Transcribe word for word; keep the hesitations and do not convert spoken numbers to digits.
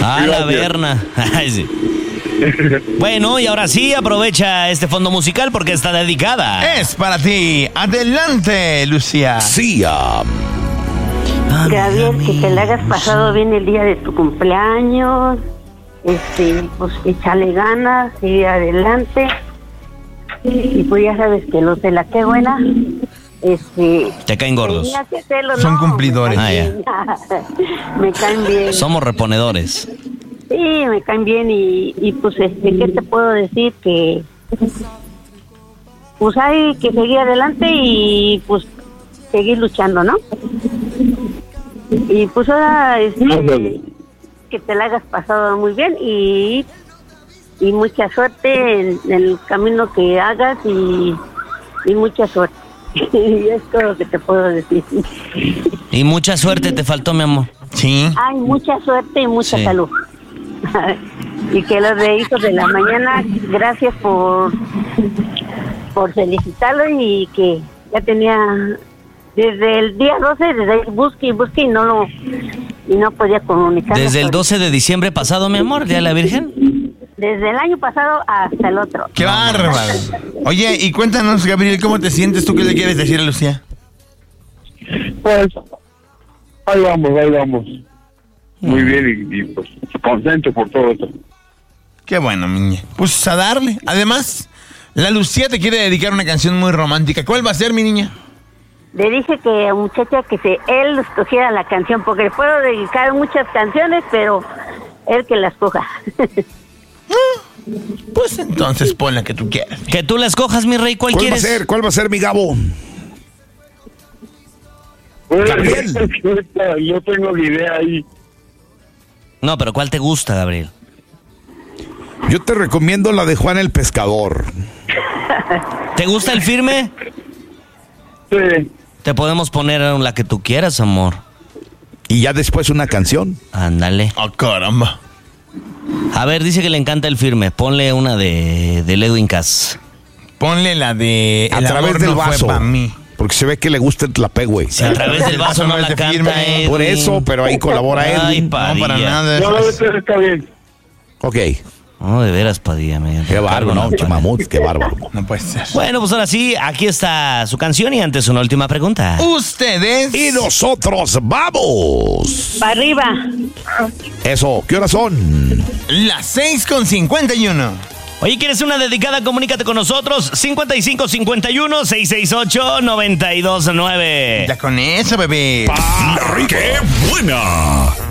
Ah, la Berna. Ay, sí. Bueno, y ahora sí, aprovecha este fondo musical porque está dedicada. Es para ti. Adelante, Lucía. Sí, um... Gabriel, que te la hayas pasado bien el día de tu cumpleaños. Este, pues échale ganas, sigue adelante. Y pues ya sabes que los de la que buena, este, te caen gordos. tenía que hacerlo, Son no, cumplidores. Me caen, Ah, bien. Me caen bien. Somos reponedores. Sí, me caen bien y, y pues este, ¿qué te puedo decir? Que pues hay que seguir adelante y pues seguir luchando, ¿no? Y pues ahora este, que te la hayas pasado muy bien y y mucha suerte en, en el camino que hagas y, y mucha suerte. Y es todo lo que te puedo decir. Y mucha suerte te faltó, mi amor. Sí. Hay mucha suerte y mucha Sí. salud. Y que los de Hijos de la Mañana, gracias por por felicitarlo y que ya tenía desde el día doce, desde ahí busque y busque y no lo y no podía comunicar. Desde el doce de diciembre pasado, mi amor, Día de la Virgen. Desde el año pasado hasta el otro. ¡Qué bárbaro! Oye, y cuéntanos, Gabriel, ¿cómo te sientes tú? ¿Qué le quieres decir a Lucía? Pues, ahí vamos, ahí vamos. Muy bien y, y pues contento por todo esto. Qué bueno, mi niña. Pues a darle. Además, la Lucía te quiere dedicar una canción muy romántica. ¿Cuál va a ser, mi niña? Le dije que a muchacha que se, él escogiera la canción, porque le puedo dedicar muchas canciones, pero él que la escoja. Pues entonces pon la que tú quieras. Que tú la escojas, mi rey, ¿cuál, ¿Cuál quieres? va a ser? ¿Cuál va a ser, mi Gabo? Pues, Gabriel. yo tengo la idea ahí. No, pero ¿cuál te gusta, Gabriel? Yo te recomiendo la de Juan el Pescador. ¿Te gusta el firme? Sí. Te podemos poner la que tú quieras, amor. Y ya después una canción. Ándale. Oh, caramba. A ver, dice que le encanta el firme. Ponle una de, de Edwin Cass. Ponle la de A El través amor del no fue vaso. pa' mí. Porque se ve que le gusta el tlape, güey. Si a través del vaso no es la de canta firme. Edwin. Por eso, pero ahí colabora Ay, Edwin. Padilla. No, para nada. No, eso está bien. Ok. No, de veras, Padilla. Me Qué bárbaro, ¿no? Cargo, Mamut, qué bárbaro. No puede ser. Bueno, pues ahora sí, aquí está su canción y antes una última pregunta. Ustedes. Y nosotros vamos. Para arriba. Eso, ¿qué horas son? Las seis con cincuenta y uno. Oye, ¿quieres una dedicada? Comunícate con nosotros. cincuenta y cinco cincuenta y uno, seiscientos sesenta y ocho, noventa y dos nueve. Ya con eso, bebé. ¡Qué buena!